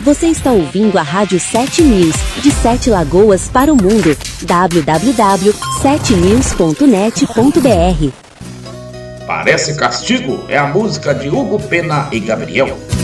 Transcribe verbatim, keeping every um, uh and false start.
Você está ouvindo a Rádio sete News, de Sete Lagoas para o mundo. w w w ponto sete news ponto net ponto b r. Parece Castigo é a música de Hugo Pena e Gabriel.